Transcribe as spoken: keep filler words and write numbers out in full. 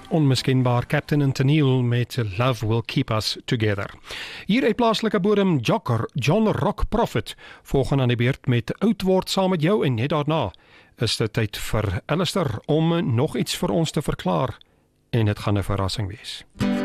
onmiskenbaar Captain and Tennille met Love Will Keep Us Together. Hier uit plaaslike bodem Jocker, John Rock Prophet, volgende aan die beurt met Oud Word Saam Met Jou en net daarna is dit tyd vir Alistair om nog iets vir ons te verklaar en dit gaan 'n verrassing wees.